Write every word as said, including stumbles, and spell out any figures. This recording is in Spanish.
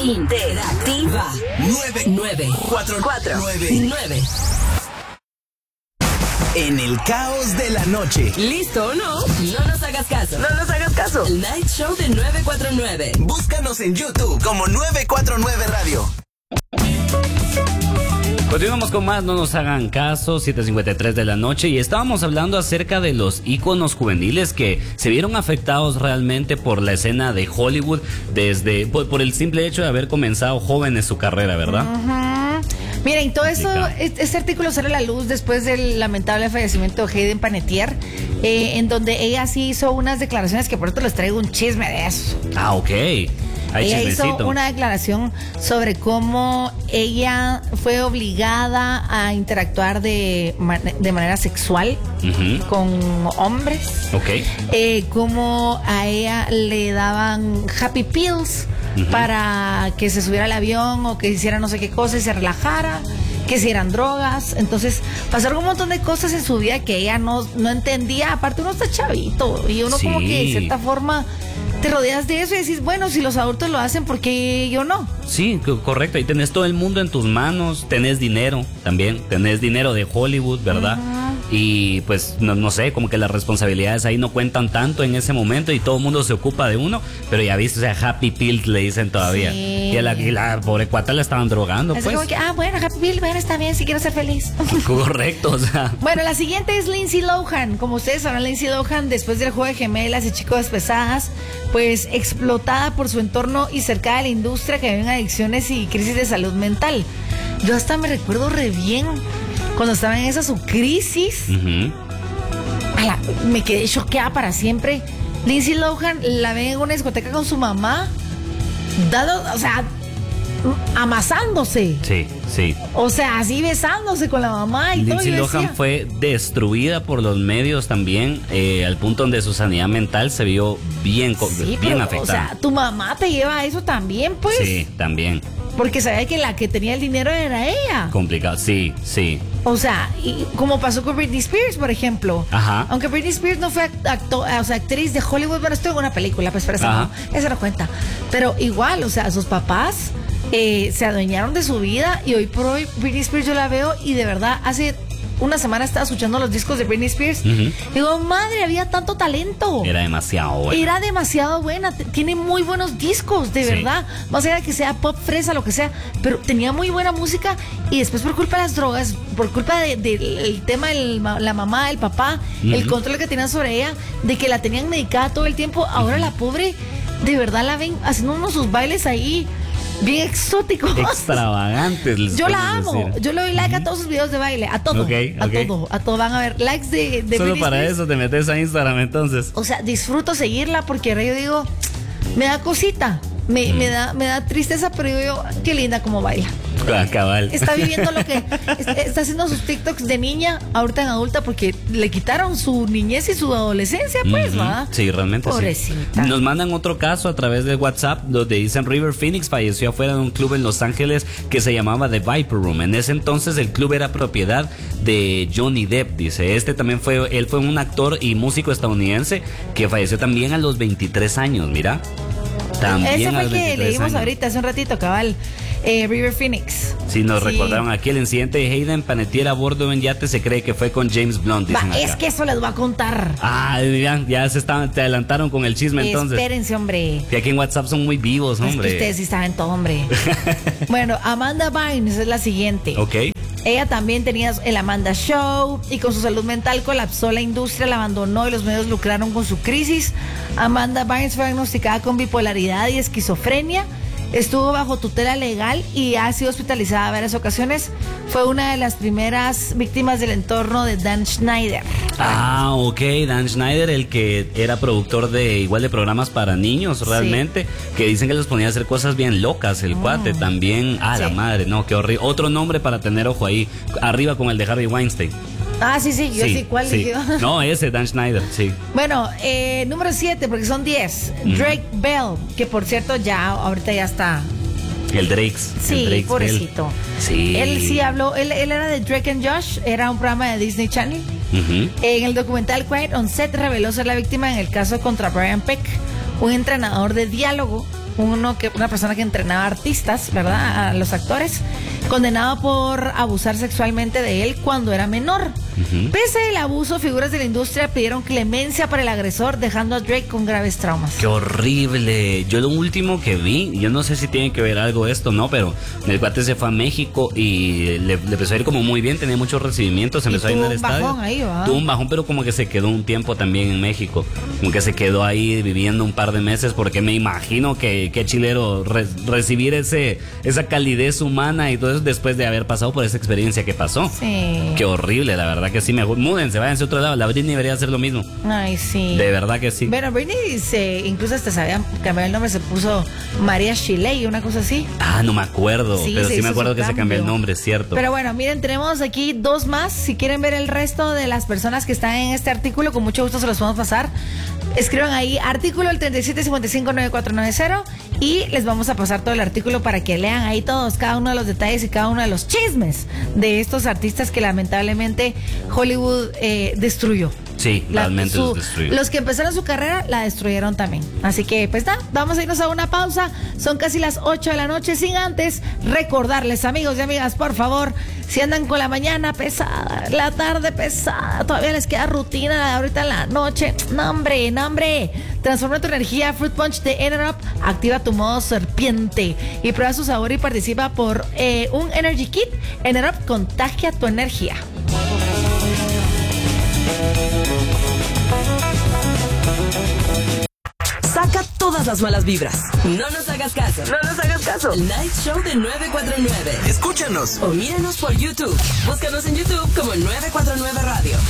Interactiva nueve nueve cuatro cuatro nueve nueve. En el caos de la noche. ¿Listo o no? No nos hagas caso. No nos hagas caso. El Night Show de nueve cuatro nueve. Búscanos en YouTube como nueve cuatro nueve Radio. Continuamos con más, no nos hagan caso, siete cincuenta y tres de la noche, y estábamos hablando acerca de los íconos juveniles que se vieron afectados realmente por la escena de Hollywood desde por, por el simple hecho de haber comenzado jóvenes su carrera, ¿verdad? Uh-huh. Miren, todo eso, este artículo sale a la luz después del lamentable fallecimiento de Hayden Panettiere, eh, en donde ella sí hizo unas declaraciones que por esto les traigo un chisme de eso. Ah, ok. Hay ella chismecito. hizo una declaración sobre cómo ella fue obligada a interactuar de, de manera sexual uh-huh. con hombres. Ok. Eh, cómo a ella le daban happy pills uh-huh. para que se subiera al avión o que hiciera no sé qué cosa y se relajara, que si eran drogas. Entonces pasaron un montón de cosas en su vida que ella no, no entendía. Aparte uno está chavito y uno sí. como que de cierta forma te rodeas de eso y decís, bueno, si los adultos lo hacen, ¿por qué yo no? Sí, correcto. Y tenés todo el mundo en tus manos, tenés dinero también, tenés dinero de Hollywood, ¿verdad? Uh-huh. Y pues, no, no sé, como que las responsabilidades ahí no cuentan tanto en ese momento y todo el mundo se ocupa de uno, pero ya viste, o sea, happy pill le dicen todavía. Sí. Y a la, y la pobre cuata la estaban drogando, es pues. como que, ah, bueno, happy pill, bueno, está bien, si quiero ser feliz. Correcto, o sea. Bueno, la siguiente es Lindsay Lohan. Como ustedes saben, Lindsay Lohan, después del juego de gemelas y chicos pesadas, pues explotada por su entorno y cercada de la industria que viven adicciones y crisis de salud mental. Yo hasta me recuerdo re bien cuando estaba en esa su crisis. Uh-huh. la, me quedé choqueada para siempre. Lindsay Lohan la ve en una discoteca con su mamá, dado, o sea, amasándose. Sí, sí. O sea, así besándose con la mamá y Lindsay todo. Lohan decía, fue destruida por los medios también, eh, al punto donde su sanidad mental se vio bien, sí, bien pero, afectada. O sea, tu mamá te lleva a eso también, pues. Sí, también. Porque sabía que la que tenía el dinero era ella. Complicado, sí, sí. O sea, y como pasó con Britney Spears, por ejemplo. Ajá. Aunque Britney Spears no fue acto, o sea, actriz de Hollywood, bueno, estuvo en una película, pues, pero esa no, esa no cuenta. Pero igual, o sea, sus papás eh, se adueñaron de su vida y hoy por hoy Britney Spears yo la veo y de verdad hace una semana estaba escuchando los discos de Britney Spears. Uh-huh. Digo, madre, había tanto talento. Era demasiado buena. Era demasiado buena. Tiene muy buenos discos, de sí. verdad. Más allá de que sea pop, fresa, lo que sea. Pero tenía muy buena música. Y después, por culpa de las drogas, por culpa del de, de, tema de la mamá, el papá, uh-huh. el control que tenían sobre ella, de que la tenían medicada todo el tiempo. Ahora uh-huh. la pobre, de verdad la ven haciendo unos sus bailes ahí bien exóticos. Extravagantes. Yo la amo. Decir. Yo le doy like uh-huh. a todos sus videos de baile. A todo. Okay, a okay. todo. A todo. Van a ver likes de, de Solo Britney para Spears. eso te metes a Instagram entonces. O sea, disfruto seguirla porque yo digo, me da cosita. Me, mm. me, da, me da tristeza, pero yo digo, qué linda como baila. Cabal. Está viviendo lo que está, está haciendo sus TikToks de niña, ahorita en adulta, porque le quitaron su niñez y su adolescencia, pues, uh-huh. ¿va? Sí, realmente pobrecita. Sí. Nos mandan otro caso a través de WhatsApp donde dicen River Phoenix falleció afuera de un club en Los Ángeles que se llamaba The Viper Room. En ese entonces el club era propiedad de Johnny Depp, dice. Este también fue, él fue un actor y músico estadounidense que falleció también a los veintitrés años, mira. También ese fue el que leímos años. Ahorita hace un ratito, cabal. Eh, River Phoenix. Sí, nos sí. recordaron aquí el incidente de Hayden Panettiere a bordo de un yate. Se cree que fue con James Blunt. Va, es que eso les voy a contar. Ah, ya, ya se estaban, te adelantaron con el chisme eh, entonces. Espérense, hombre. Y aquí en WhatsApp son muy vivos, hombre. Es que ustedes sí saben todo, hombre. Bueno, Amanda Bynes es la siguiente. Ok. Ella también tenía el Amanda Show y con su salud mental colapsó la industria, la abandonó y los medios lucraron con su crisis. Amanda Bynes fue diagnosticada con bipolaridad y esquizofrenia. Estuvo bajo tutela legal y ha sido hospitalizada varias ocasiones. Fue una de las primeras víctimas del entorno de Dan Schneider. Ah, ok, Dan Schneider, el que era productor de igual de programas para niños realmente, sí. que dicen que les ponía a hacer cosas bien locas, el mm. cuate también. Ah, sí. La madre, no, qué horrible. Otro nombre para tener ojo ahí, arriba con el de Harvey Weinstein. Ah, sí, sí, yo sí, sí ¿cuál sí. No, ese, Dan Schneider, sí. Bueno, eh, número siete, porque son diez. Mm. Drake Bell, que por cierto ya, ahorita ya está. El Drake's. Sí, el Drake's pobrecito. Bell. Sí. Él sí habló, él, él era de Drake and Josh, era un programa de Disney Channel. Uh-huh. En el documental Quiet on Set reveló ser la víctima en el caso contra Brian Peck, un entrenador de diálogo uno que, una persona que entrenaba artistas, ¿verdad? A los actores, condenado por abusar sexualmente de él cuando era menor. Uh-huh. Pese al abuso, figuras de la industria pidieron clemencia para el agresor, dejando a Drake con graves traumas. ¡Qué horrible! Yo lo último que vi, yo no sé si tiene que ver algo esto, ¿no? Pero el cuate se fue a México y le, le empezó a ir como muy bien, tenía muchos recibimientos, se empezó a ir al estadio. Tuvo un bajón ahí, ¿va? Tuvo un bajón, pero como que se quedó un tiempo también en México. Como que se quedó ahí viviendo un par de meses, porque me imagino que, que chilero re, recibir ese esa calidez humana y todo eso después de haber pasado por esa experiencia que pasó. Sí. Qué horrible, la verdad que sí. Mejor múdense, váyanse a otro lado. La Britney debería hacer lo mismo. Ay, sí. De verdad que sí. Bueno, Britney se, incluso hasta sabía cambiar el nombre, se puso María Shiley, una cosa así. Ah, no me acuerdo, sí, pero sí me acuerdo que cambio. Se cambió el nombre, es cierto. Pero bueno, miren, tenemos aquí dos más. Si quieren ver el resto de las personas que están en este artículo, con mucho gusto se los podemos pasar. Escriban ahí artículo el treinta y siete cincuenta y cinco noventa y cuatro noventa y les vamos a pasar todo el artículo para que lean ahí todos, cada uno de los detalles y cada uno de los chismes de estos artistas que lamentablemente Hollywood eh, destruyó. Sí, la, realmente su, los destruyó. Los que empezaron su carrera la destruyeron también. Así que, pues nada, vamos a irnos a una pausa. Son casi las ocho de la noche, sin antes recordarles, amigos y amigas, por favor, si andan con la mañana pesada, la tarde pesada, todavía les queda rutina de ahorita en la noche. No, hombre, no, hombre. Transforma tu energía. Fruit Punch de Enerup. Activa tu modo serpiente y prueba su sabor y participa por eh, un Energy Kit. Enerup contagia tu energía. Saca todas las malas vibras. No nos hagas caso. No nos hagas caso. El Night Show de nueve cuatro nueve. Escúchanos O míranos por YouTube. Búscanos en YouTube como nueve cuatro nueve Radio.